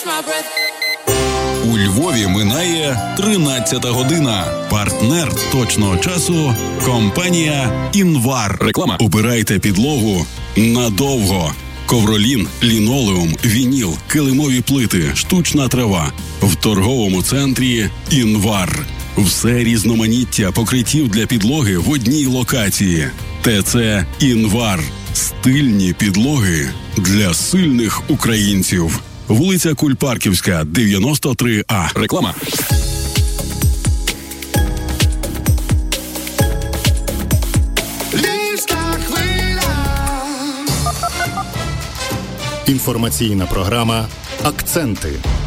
У Львові минає 13-та година. Партнер точного часу – компанія «Інвар». Реклама. Обирайте підлогу надовго. Ковролін, лінолеум, вініл, килимові плити, штучна трава. В торговому центрі «Інвар». Все різноманіття покриттів для підлоги в одній локації. ТЦ «Інвар». Стильні підлоги для сильних українців. Вулиця Кульпарківська, 93А. Реклама. Інформаційна програма «Акценти».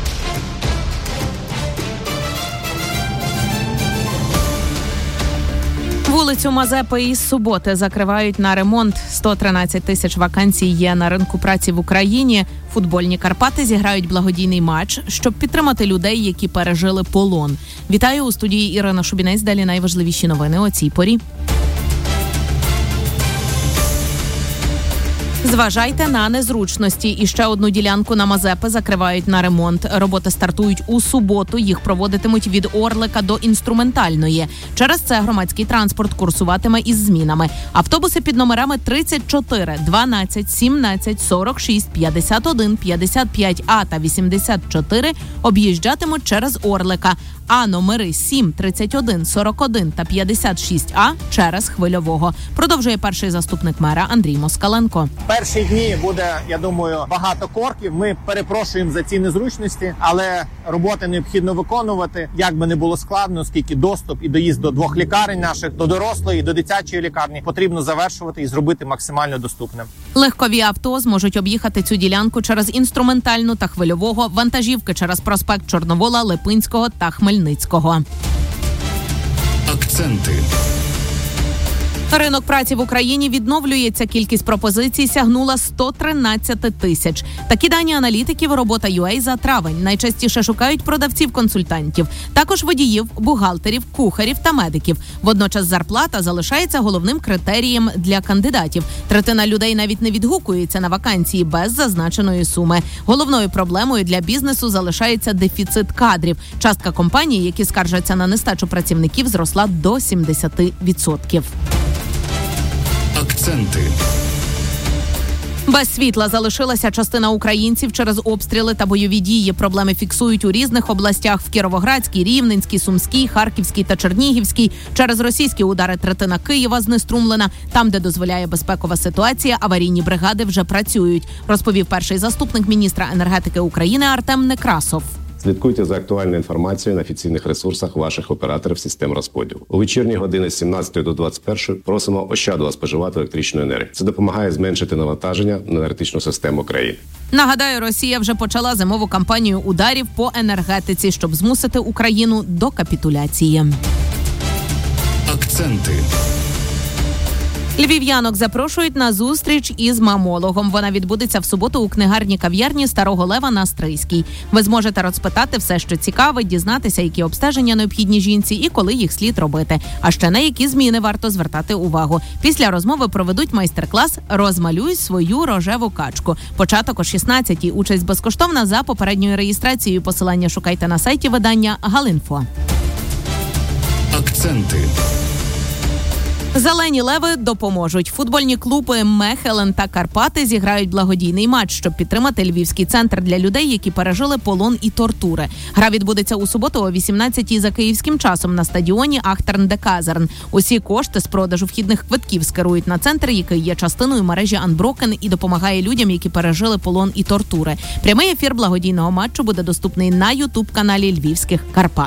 Вулицю Мазепи із суботи закривають на ремонт. 113 тисяч вакансій є на ринку праці в Україні. Футбольні Карпати зіграють благодійний матч, щоб підтримати людей, які пережили полон. Вітаю у студії Ірина Шубінець. Далі найважливіші новини о цій порі. Зважайте на незручності. І ще одну ділянку на Мазепи закривають на ремонт. Роботи стартують у суботу. Їх проводитимуть від Орлика до Інструментальної. Через це громадський транспорт курсуватиме із змінами. Автобуси під номерами 34, 12, 17, 46, 51, 55А та 84 об'їжджатимуть через Орлика. А номери 7, 31, 41 та 56А через Хвильового. Продовжує перший заступник мера Андрій Москаленко. Перші дні буде, я думаю, багато корків. Ми перепрошуємо за ці незручності, але роботи необхідно виконувати. Як би не було складно, оскільки доступ і доїзд до двох лікарень наших, до дорослої, до дитячої лікарні, потрібно завершувати і зробити максимально доступним. Легкові авто зможуть об'їхати цю ділянку через Інструментальну та Хвильового, вантажівки через проспект Чорновола, Липинського та Хмельницького. Акценти. Ринок праці в Україні відновлюється. Кількість пропозицій сягнула 113 тисяч. Такі дані аналітиків Робота.ua за травень. Найчастіше шукають продавців-консультантів. Також водіїв, бухгалтерів, кухарів та медиків. Водночас зарплата залишається головним критерієм для кандидатів. Третина людей навіть не відгукується на вакансії без зазначеної суми. Головною проблемою для бізнесу залишається дефіцит кадрів. Частка компаній, які скаржаться на нестачу працівників, зросла до 70%. Акценти. Без світла залишилася частина українців через обстріли та бойові дії. Проблеми фіксують у різних областях – в Кіровоградській, Рівненській, Сумській, Харківській та Чернігівській. Через російські удари третина Києва знеструмлена. Там, де дозволяє безпекова ситуація, аварійні бригади вже працюють, розповів перший заступник міністра енергетики України Артем Некрасов. Слідкуйте за актуальною інформацією на офіційних ресурсах ваших операторів систем розподілу. У вечірні години з 17 до 21 просимо ощадливо споживати електричну енергію. Це допомагає зменшити навантаження на енергетичну систему країни. Нагадаю, Росія вже почала зимову кампанію ударів по енергетиці, щоб змусити Україну до капітуляції. Акценти. Львів'янок запрошують на зустріч із мамологом. Вона відбудеться в суботу у книгарні кав'ярні Старого Лева на Стрийській. Ви зможете розпитати все, що цікаве, дізнатися, які обстеження необхідні жінці і коли їх слід робити. А ще на які зміни варто звертати увагу. Після розмови проведуть майстер-клас «Розмалюй свою рожеву качку». Початок о 16-й. Участь безкоштовна за попередньою реєстрацією. Посилання шукайте на сайті видання Галинфо. Акценти. Зелені леви допоможуть. Футбольні клуби Мехелен та Карпати зіграють благодійний матч, щоб підтримати Львівський центр для людей, які пережили полон і тортури. Гра відбудеться у суботу о 18-й за київським часом на стадіоні Ахтерн де Казерн. Усі кошти з продажу вхідних квитків скерують на центр, який є частиною мережі Unbroken і допомагає людям, які пережили полон і тортури. Прямий ефір благодійного матчу буде доступний на YouTube-каналі Львівських Карпат.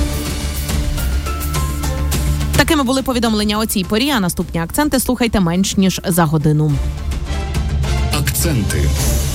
Такими були повідомлення о цій порі, а наступні акценти слухайте менш ніж за годину. Акценти.